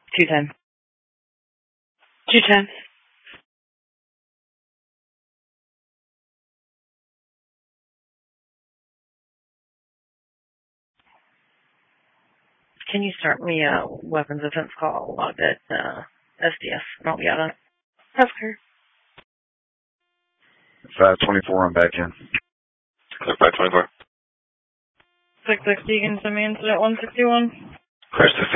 210. 210. Can you start me a weapons offense call logged at SDS? I'll be out on it. That's clear. 524, I'm back in. Clear 524. 660, you can send me incident 161. Crash